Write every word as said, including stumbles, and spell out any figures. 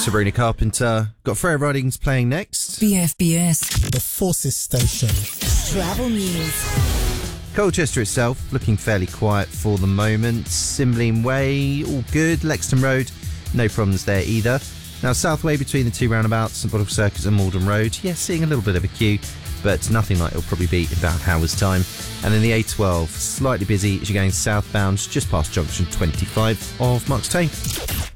Sabrina Carpenter. Got Freya Ridings playing next. B F B S. The Forces Station. Travel news. Colchester itself looking fairly quiet for the moment. Cymbeline Way, all good. Lexton Road, no problems there either. Now Southway between the two roundabouts, St Bottle Circus and Malden Road. Yeah, seeing a little bit of a queue, but nothing like it'll probably be in about an hour's time. And then the A twelve, slightly busy as you're going southbound, just past junction twenty-five of Marks Twain.